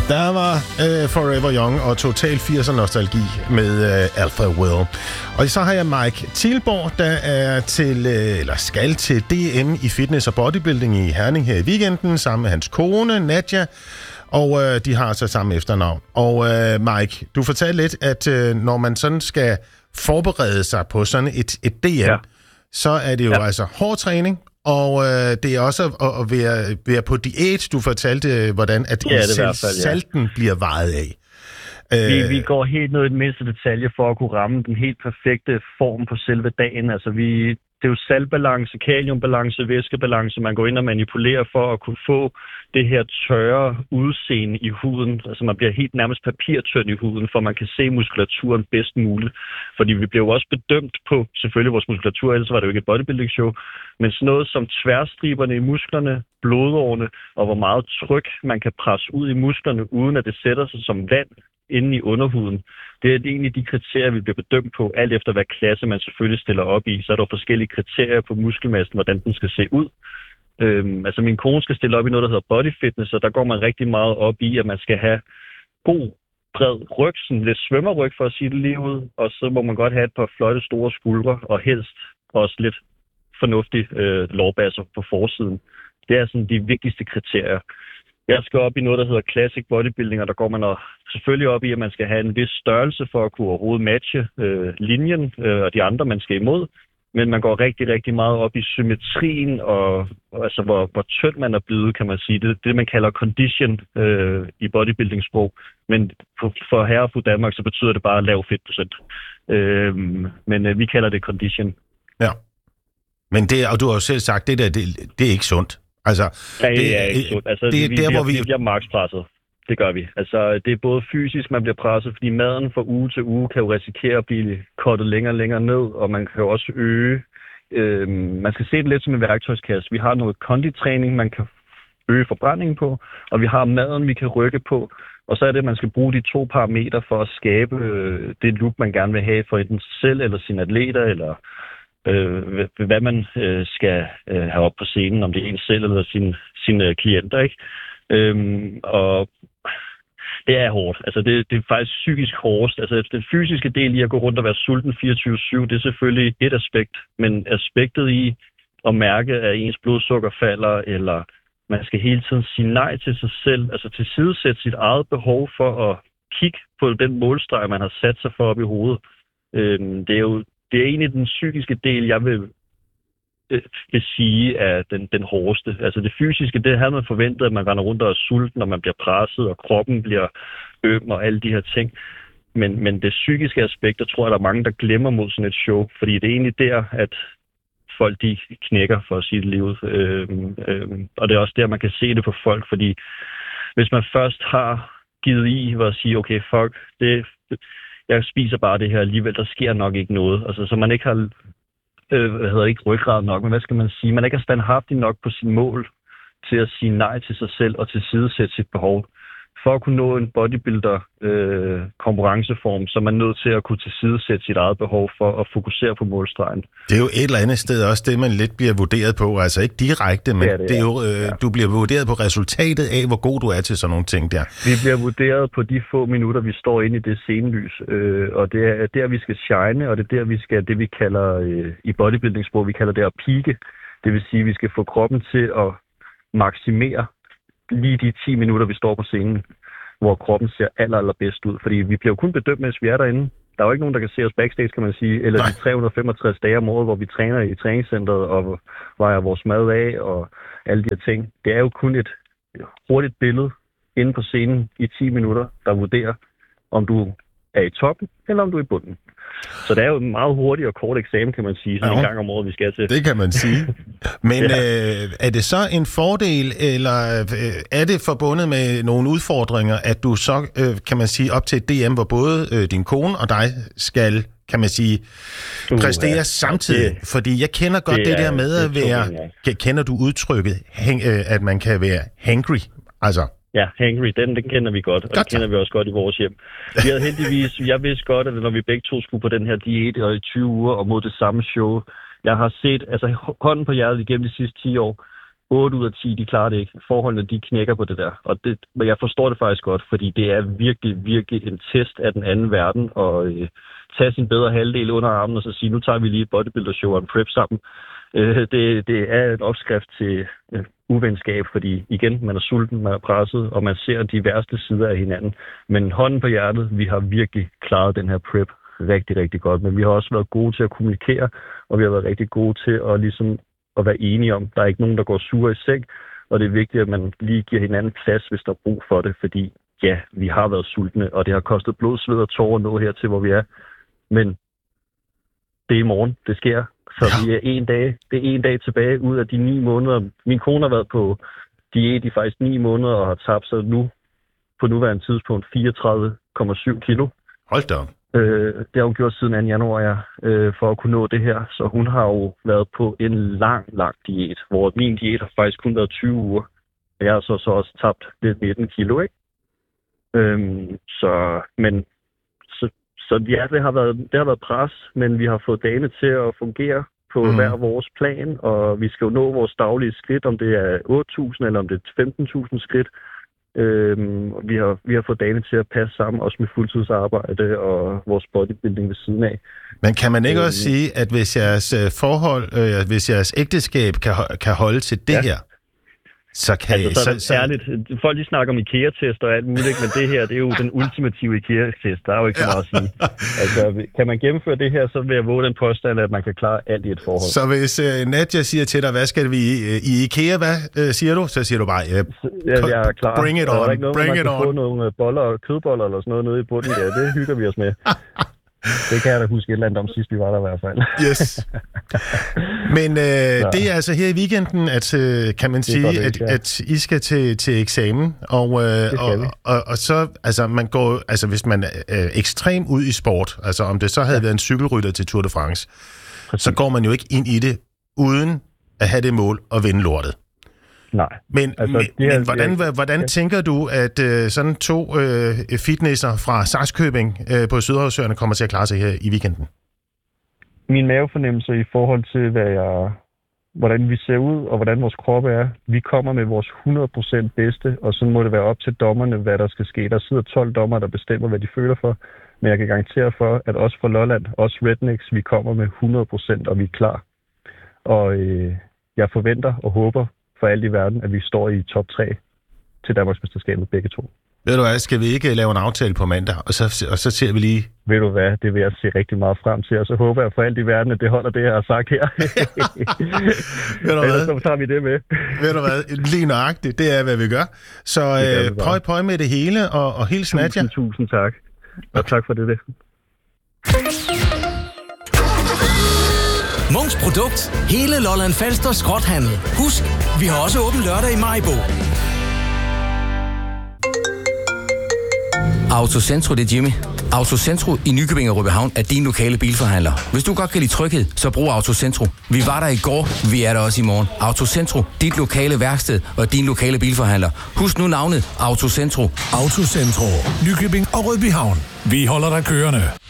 Der var Forever Young og total 80'er nostalgi med Alpha Will. Og så har jeg Mike Thielborg, der er skal til DM i fitness og bodybuilding i Herning her i weekenden, sammen med hans kone, Nadja, og de har så samme efternavn. Og Mike, du fortalte lidt, at når man sådan skal forberede sig på sådan et DM, så er det jo altså hård træning, og det er også at være på diæt. Du fortalte, hvordan at salten bliver vejet af. Vi går helt ned i den mindste detalje for at kunne ramme den helt perfekte form på selve dagen. Altså det er jo saltbalance, kaliumbalance, væskebalance, man går ind og manipulerer for at kunne få det her tørre udseende i huden. Altså man bliver helt nærmest papirtynd i huden, for man kan se muskulaturen bedst muligt. Fordi vi bliver jo også bedømt på selvfølgelig vores muskulatur, ellers var det jo ikke et bodybuilding show, men sådan noget som tværstriberne i musklerne, blodårene og hvor meget tryk man kan presse ud i musklerne, uden at det sætter sig som vand inde i underhuden. Det er egentlig de kriterier, vi bliver bedømt på, alt efter hvad klasse man selvfølgelig stiller op i. Så er der forskellige kriterier på muskelmassen, hvordan den skal se ud. Altså min kone skal stille op i noget, der hedder body fitness, og der går man rigtig meget op i, at man skal have god, bred ryg, sådan lidt svømmerryg for at sige det lige ud, og så må man godt have et par flotte store skuldre, og helst også lidt fornuftige lårbasser på forsiden. Det er sådan de vigtigste kriterier. Jeg skal op i noget, der hedder classic bodybuilding, og der går man selvfølgelig op i, at man skal have en vis størrelse for at kunne overhovedet matche linjen og de andre, man skal imod. Men man går rigtig, rigtig meget op i symmetrien og altså hvor tynd man er blevet, kan man sige. Det man kalder condition i bodybuilding-sprog. Men for herre og fru Danmark, så betyder det bare lav fedtprocent. Men vi kalder det condition. Ja. Men og du har jo selv sagt, det er ikke sundt. Altså, det er ikke sundt. Altså, vi bliver markspresset. Det gør vi. Altså, det er både fysisk, man bliver presset, fordi maden fra uge til uge kan jo risikere at blive kortet længere og længere ned, og man kan jo også øge. Man skal se det lidt som en værktøjskasse. Vi har noget konditræning, man kan øge forbrændingen på, og vi har maden, vi kan rykke på. Og så er det, at man skal bruge de 2 parametre for at skabe det look, man gerne vil have for enten sig selv eller sine atleter, eller hvad man skal have op på scenen, om det er en selv eller sine klienter, ikke? Og det er hårdt. Altså det er faktisk psykisk hårdest. Altså den fysiske del i at gå rundt og være sulten 24/7, det er selvfølgelig et aspekt, men aspektet i at mærke, at ens blodsukker falder, eller man skal hele tiden sige nej til sig selv, altså tilsidesætte sit eget behov for at kigge på den målstreg, man har sat sig for op i hovedet. Det er egentlig den psykiske del, jeg vil sige er den hårdeste. Altså det fysiske, det har man forventet, at man render rundt og er sulten, og man bliver presset, og kroppen bliver øm og alle de her ting. Men det psykiske aspekt, der tror jeg, der er mange, der glemmer mod sådan et show, fordi det er egentlig der, at folk de knækker, for at sige det livet. Og det er også der, man kan se det på folk, fordi hvis man først har givet i, hvor at sige, okay, fuck, jeg spiser bare det her alligevel, der sker nok ikke noget. Altså, så man ikke har ikke ryggrad nok, men hvad skal man sige? Man ikke har standhaftig nok på sin mål til at sige nej til sig selv og tilsidesætte sit behov. For at kunne nå en bodybuilder-konkurrenceform, så er man nødt til at kunne tilsidesætte sit eget behov for at fokusere på målstregen. Det er jo et eller andet sted også det, man lidt bliver vurderet på. Altså ikke direkte, men det er jo, du bliver vurderet på resultatet af, hvor god du er til sådan nogle ting der. Vi bliver vurderet på de få minutter, vi står inde i det scenelys. Og det er der, vi skal shine, og det er der, vi skal det, vi kalder i bodybuilding-sprog, vi kalder det at peake. Det vil sige, at vi skal få kroppen til at maksimere lige de 10 minutter, vi står på scenen, hvor kroppen ser allerbedst ud. Fordi vi bliver jo kun bedømt, mens vi er derinde. Der er jo ikke nogen, der kan se os backstage, kan man sige. Eller de 365 dage om året, hvor vi træner i træningscenteret og vejer vores mad af og alle de her ting. Det er jo kun et hurtigt billede inde på scenen i 10 minutter, der vurderer, om du er i toppen eller om du er i bunden. Så det er jo en meget hurtig og kort eksamen, kan man sige, sådan en gang om året, vi skal til. Det kan man sige. Men er det så en fordel, eller er det forbundet med nogle udfordringer, at du så, kan man sige, op til et DM, hvor både din kone og dig skal, kan man sige, præstere samtidig? Fordi jeg kender godt det der med at være, kender du udtrykket, at man kan være hangry? Altså... Ja, hangry, den kender vi godt, og det kender vi også godt i vores hjem. Vi havde heldigvis, jeg vidste godt, at når vi begge to skulle på den her diæt og i 20 uger og mod det samme show, jeg har set, altså hånden på hjertet igennem de sidste 10 år, 8 ud af 10, de klarer det ikke. Forholdene, de knækker på det der. Men jeg forstår det faktisk godt, fordi det er virkelig, virkelig en test af den anden verden, og tage sin bedre halvdel under armen, og så sige, nu tager vi lige et bodybuilder-show og en prep sammen. Det er en opskrift til uvenskab, fordi igen, man er sulten, man er presset, og man ser de værste sider af hinanden. Men hånden på hjertet, vi har virkelig klaret den her prep rigtig, rigtig godt. Men vi har også været gode til at kommunikere, og vi har været rigtig gode til at være enige om, der er ikke nogen, der går sure i sæk, og det er vigtigt, at man lige giver hinanden plads, hvis der er brug for det, fordi ja, vi har været sultne, og det har kostet blod, sved og tårer at nå hertil, hvor vi er. Men det er i morgen, det sker. Så vi er en dag tilbage ud af de 9 måneder. Min kone har været på diæt i faktisk 9 måneder og har tabt sig nu på nuværende tidspunkt 34,7 kilo. Hold da. Det har hun gjort siden 2. januar, for at kunne nå det her. Så hun har jo været på en lang diæt, hvor min diæt har faktisk kun været 20 uger. Og jeg har så også tabt lidt 19 kilo, ikke? Så ja, det har været pres, men vi har fået dagene til at fungere på hver vores plan, og vi skal jo nå vores daglige skridt, om det er 8.000 eller om det er 15.000 skridt. Vi har fået dagene til at passe sammen, også med fuldtidsarbejde og vores bodybuilding ved siden af. Men kan man ikke også sige, at hvis jeres hvis jeres ægteskab kan holde til det her, så kan ærligt, folk de snakker om IKEA-test og alt muligt, men det her, det er jo den ultimative IKEA-test. Der er jo ikke så meget at sige. Altså, kan man gennemføre det her, så vil jeg våge den påstand, at man kan klare alt i et forhold. Så hvis Nadia siger til dig, hvad skal vi i IKEA, hvad siger du? Så siger du bare, jeg er klar. Bring it on, der er ikke noget, bring man it kan on. få nogle boller og kødboller eller sådan noget nede i bunden der. Det hygger vi os med. Det kan jeg da huske et eller andet om sidst, vi var der i hvert fald. Yes. Men det er altså her i weekenden, at kan man sige, at I skal til eksamen, og så, altså man går, altså hvis man er ekstrem ud i sport, altså om det så havde været en cykelrytter til Tour de France, så går man jo ikke ind i det, uden at have det mål at vinde lortet. Nej. Men hvordan tænker du, at sådan 2 fitnesser fra Sakskøbing på Sydhavsøerne kommer til at klare sig her i weekenden? Min mavefornemmelse i forhold til, hvordan vi ser ud og hvordan vores kroppe er, vi kommer med vores 100% bedste, og så må det være op til dommerne, hvad der skal ske. Der sidder 12 dommer, der bestemmer, hvad de føler for, men jeg kan garantere for, at også fra Lolland, også Rednecks, vi kommer med 100%, og vi er klar. Og jeg forventer og håber for alt i verden, at vi står i top 3 til Danmarksmesterskabet begge to. Ved du hvad, skal vi ikke lave en aftale på mandag, og så ser vi lige... Ved du hvad, det vil jeg se rigtig meget frem til, og så håber jeg for alt i verden, at det holder det, jeg har sagt her. Ved du hvad? Så tager vi det med. Ved du hvad, lige nøjagtigt, det er, hvad vi gør. Så prøv med det hele, og hils Nadia. Tusind tak. Og tak for det. Munks Produkt. Hele Lolland Falster skrothandel. Husk, vi har også åben lørdag i Maribo. Autocentro, det er Jimmy. Autocentro i Nykøbing og Rødbyhavn er din lokale bilforhandler. Hvis du godt kan lide tryghed, så brug Autocentro. Vi var der i går, vi er der også i morgen. Autocentro, dit lokale værksted og din lokale bilforhandler. Husk nu navnet Autocentro. Autocentro, Nykøbing og Rødbyhavn. Vi holder dig kørende.